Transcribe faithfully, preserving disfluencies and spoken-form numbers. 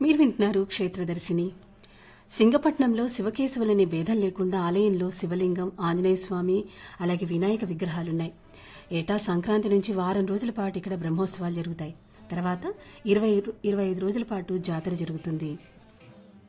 మీరు వింటున్నారు క్షేత్రదర్శిని. సింగపట్నంలో శివకేశవులనే భేదం లేకుండా ఆలయంలో శివలింగం, ఆంజనేయ స్వామి, అలాగే వినాయక విగ్రహాలున్నాయి. ఏటా సంక్రాంతి నుంచి వారం రోజుల పాటు ఇక్కడ బ్రహ్మోత్సవాలు జరుగుతాయి. తర్వాత ఇరవై ఇరవై ఐదు రోజుల పాటు జాతర జరుగుతుంది.